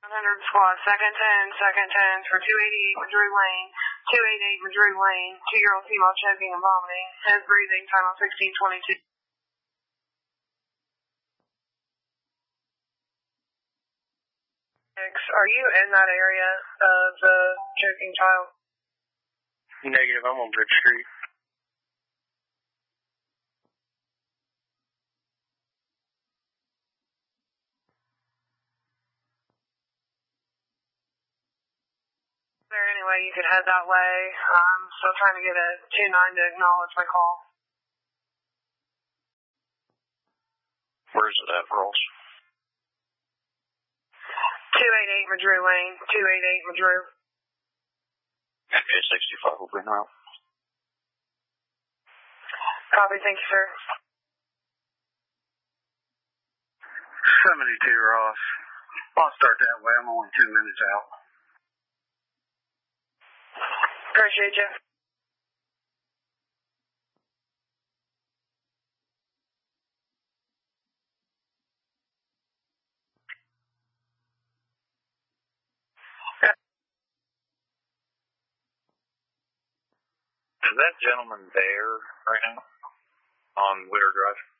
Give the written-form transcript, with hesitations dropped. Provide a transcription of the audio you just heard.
100 squad, second 10 for 288 Madru Lane, 288 Madru Lane, 2-year-old female choking and vomiting, has breathing, time on 1622. Are you in that area of the choking child? Negative, I'm on Bridge Street. Is there any way you could head that way? I'm still trying to get a 2-9 to acknowledge my call. Where is it at, Ross? 288 Madru Lane, 288 Madru. Okay, 65 will bring out. Copy, thank you, sir. 72 Ross. I'll start that way. I'm only 10 minutes out. Appreciate you. Is that gentleman there right now on Witter Drive?